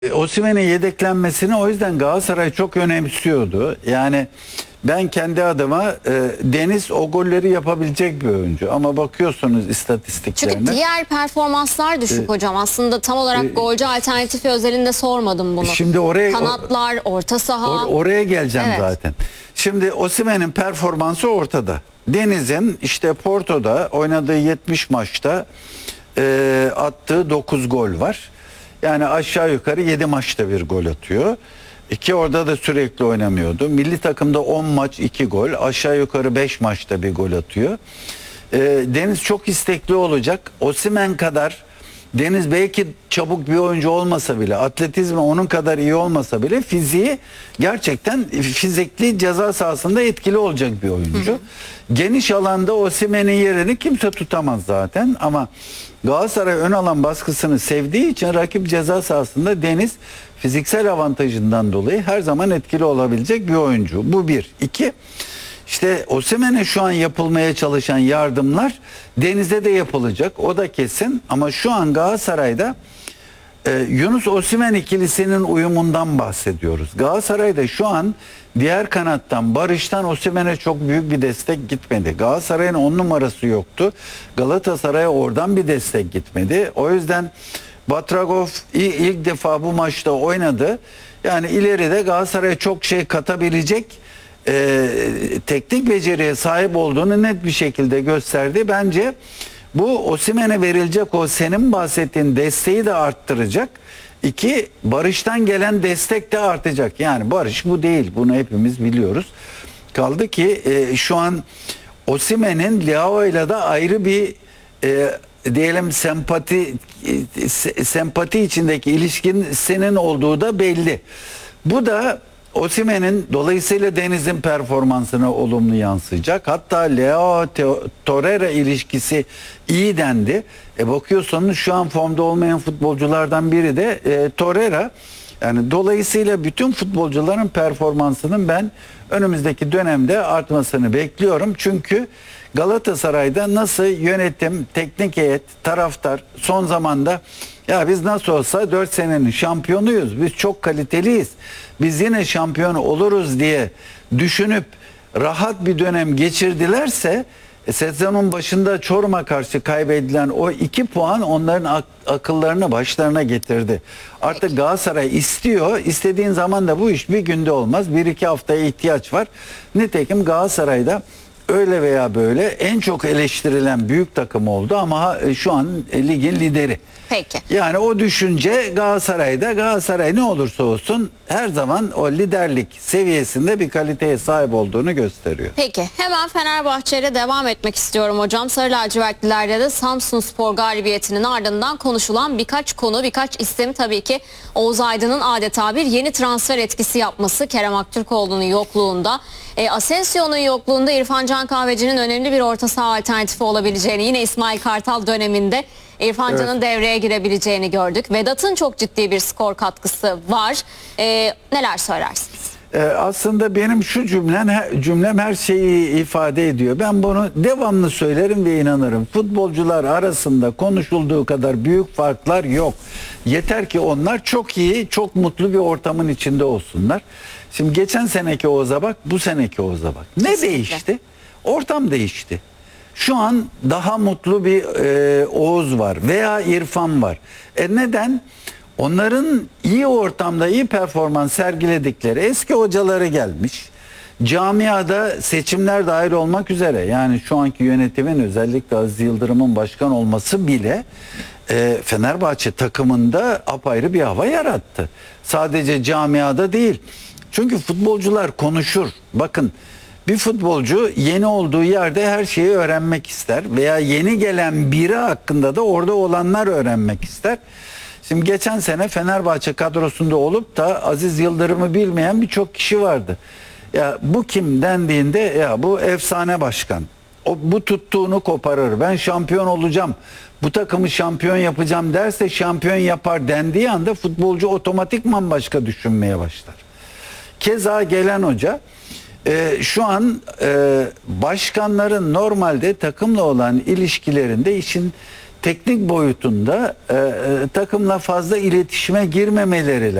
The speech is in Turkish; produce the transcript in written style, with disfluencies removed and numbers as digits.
Osimhen'in yedeklenmesini o yüzden Galatasaray çok önemsiyordu. Yani ben kendi adıma Deniz o golleri yapabilecek bir oyuncu. Ama bakıyorsunuz istatistiklerine. Çünkü diğer performanslar düşük hocam. Aslında tam olarak golcü alternatifi özelinde sormadım bunu. Şimdi oraya kanatlar, orta saha. Oraya geleceğim Evet. zaten. Şimdi Osimhen'in performansı ortada. Deniz'in işte Porto'da oynadığı 70 maçta attığı 9 gol var. Yani aşağı yukarı 7 maçta bir gol atıyor. Ki orada da sürekli oynamıyordu. Milli takımda 10 maç 2 gol. Aşağı yukarı 5 maçta bir gol atıyor. Deniz çok istekli olacak. Osimhen kadar Deniz belki çabuk bir oyuncu olmasa bile, atletizmi onun kadar iyi olmasa bile fiziği gerçekten fizikli ceza sahasında etkili olacak bir oyuncu. Geniş alanda Osimhen'in yerini kimse tutamaz zaten ama Galatasaray ön alan baskısını sevdiği için rakip ceza sahasında Deniz fiziksel avantajından dolayı her zaman etkili olabilecek bir oyuncu. Bu bir. İki, İşte Osimhen'e şu an yapılmaya çalışan yardımlar Deniz'de de yapılacak. O da kesin. Ama şu an Galatasaray'da Yunus Osimhen ikilisinin uyumundan bahsediyoruz. Galatasaray'da şu an diğer kanattan Barış'tan Osimhen'e çok büyük bir destek gitmedi. Galatasaray'ın 10 numarası yoktu. Galatasaray'a oradan bir destek gitmedi. O yüzden Batragov ilk defa bu maçta oynadı. Yani ileride Galatasaray'a çok şey katabilecek teknik beceriye sahip olduğunu net bir şekilde gösterdi. Bence bu Osimhen'e verilecek o senin bahsettiğin desteği de arttıracak. İki, Barış'tan gelen destek de artacak. Yani Barış bu değil. Bunu hepimiz biliyoruz. Kaldı ki şu an Osimhen'in Leao'yla da ayrı bir diyelim sempati içindeki ilişkinin olduğu da belli. Bu da Osimhen'in dolayısıyla Deniz'in performansına olumlu yansıyacak. Hatta Leao Torreira ilişkisi iyi dendi. Bakıyorsunuz şu an formda olmayan futbolculardan biri de Torreira. Yani dolayısıyla bütün futbolcuların performansının ben önümüzdeki dönemde artmasını bekliyorum. Çünkü Galatasaray'da nasıl yönetim, teknik heyet, taraftar son zamanda ya biz nasıl olsa 4 senenin şampiyonuyuz, biz çok kaliteliyiz, biz yine şampiyon oluruz diye düşünüp rahat bir dönem geçirdilerse sezonun başında Çorum'a karşı kaybedilen o 2 puan onların akıllarını başlarına getirdi. Artık Galatasaray istiyor. İstediğin zaman da bu iş bir günde olmaz. 1-2 haftaya ihtiyaç var. Nitekim Galatasaray'da öyle veya böyle en çok eleştirilen büyük takım oldu ama şu an ligin lideri. Peki. Yani o düşünce Galatasaray'da, Galatasaray ne olursa olsun her zaman o liderlik seviyesinde bir kaliteye sahip olduğunu gösteriyor. Peki hemen Fenerbahçe'yle devam etmek istiyorum hocam. Sarı lacivertlilerde de Samsunspor galibiyetinin ardından konuşulan birkaç konu, birkaç isim tabii ki Oğuz Aydın'ın adeta bir yeni transfer etkisi yapması Kerem Aktürkoğlu'nun yokluğunda. Asensio'nun yokluğunda İrfan Can Kahveci'nin önemli bir orta saha alternatifi olabileceğini, yine İsmail Kartal döneminde İrfan Can'ın devreye girebileceğini gördük. Vedat'ın çok ciddi bir skor katkısı var. Neler söylersiniz? Aslında benim şu cümlem her şeyi ifade ediyor. Ben bunu devamlı söylerim ve inanırım. Futbolcular arasında konuşulduğu kadar büyük farklar yok. Yeter ki onlar çok iyi, çok mutlu bir ortamın içinde olsunlar. Şimdi geçen seneki Oğuz'a bak, bu seneki Oğuz'a bak. Ne Kesinlikle değişti? Ortam değişti. Şu an daha mutlu bir Oğuz var veya İrfan var. Neden? Onların iyi ortamda iyi performans sergiledikleri eski hocaları gelmiş. Camiada seçimler dahil olmak üzere, yani şu anki yönetimin özellikle Aziz Yıldırım'ın başkan olması bile Fenerbahçe takımında apayrı bir hava yarattı. Sadece camiada değil. Çünkü futbolcular konuşur. Bakın, bir futbolcu yeni olduğu yerde her şeyi öğrenmek ister veya yeni gelen biri hakkında da orada olanlar öğrenmek ister. Şimdi geçen sene Fenerbahçe kadrosunda olup da Aziz Yıldırım'ı bilmeyen birçok kişi vardı. Ya bu kim dendiğinde ya bu efsane başkan. Bu tuttuğunu koparır. Ben şampiyon olacağım. Bu takımı şampiyon yapacağım derse şampiyon yapar dendiği anda futbolcu otomatikman başka düşünmeye başlar. Keza gelen hoca şu an başkanların normalde takımla olan ilişkilerinde işin teknik boyutunda takımla fazla iletişime girmemeleri